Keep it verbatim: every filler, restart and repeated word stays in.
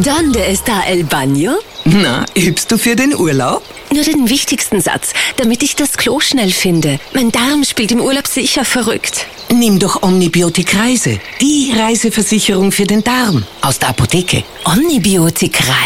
¿Dónde está el baño? Na, übst du für den Urlaub? Nur den wichtigsten Satz, damit ich das Klo schnell finde. Mein Darm spielt im Urlaub sicher verrückt. Nimm doch Omnibiotik Reise. Die Reiseversicherung für den Darm. Aus der Apotheke. Omnibiotik